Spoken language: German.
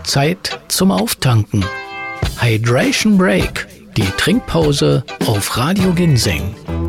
Zeit zum Auftanken. Hydration Break, die Trinkpause auf Radio Ginseng.